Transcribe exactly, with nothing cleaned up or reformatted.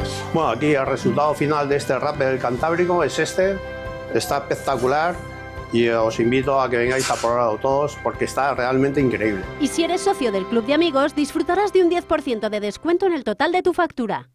Bueno, aquí el resultado final de este Rapper del Cantábrico es este. Está espectacular y os invito a que vengáis a probarlo todos porque está realmente increíble. Y si eres socio del Club de Amigos, disfrutarás de un diez por ciento de descuento en el total de tu factura.